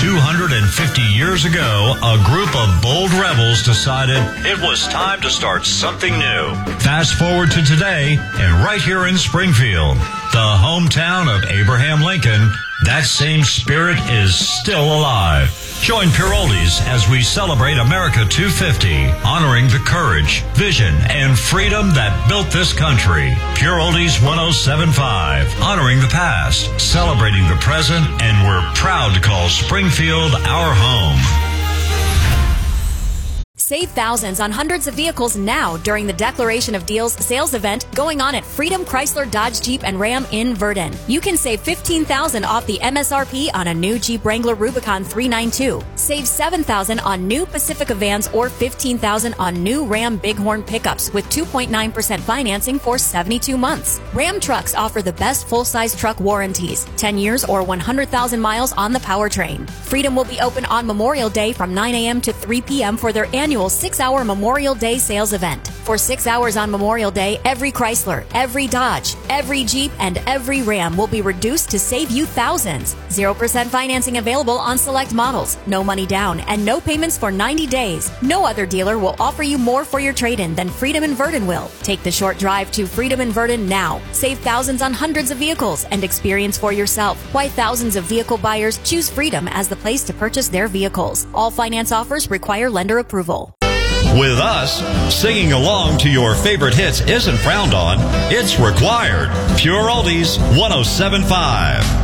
250 years ago, a group of bold rebels decided it was time to start something new. Fast forward to today, and right here in Springfield, the hometown of Abraham Lincoln, that same spirit is still alive. Join Pure Oldies as we celebrate America 250, honoring the courage, vision, and freedom that built this country. Pure Oldies 1075, honoring the past, celebrating the present, and we're proud to call Springfield our home. Save thousands on hundreds of vehicles now during the Declaration of Deals sales event going on at Freedom Chrysler Dodge Jeep and Ram in Verdon. You can save $15,000 off the MSRP on a new Jeep Wrangler Rubicon 392. Save $7,000 on new Pacifica vans or $15,000 on new Ram Bighorn pickups with 2.9% financing for 72 months. Ram trucks offer the best full-size truck warranties, 10 years or 100,000 miles on the powertrain. Freedom will be open on Memorial Day from 9 a.m. to 3 p.m. for their annual 6-hour Memorial Day sales event. For 6 hours on Memorial Day, every Chrysler, every Dodge, every Jeep, and every Ram will be reduced to save you thousands. 0% financing available on select models, no money down, and no payments for 90 days. No other dealer will offer you more for your trade-in than Freedom in Verdon will. Take the short drive to Freedom in Verdon now. Save thousands on hundreds of vehicles and experience for yourself why thousands of vehicle buyers choose Freedom as the place to purchase their vehicles. All finance offers require lender approval. With us, singing along to your favorite hits isn't frowned on, it's required. Pure Oldies 1075.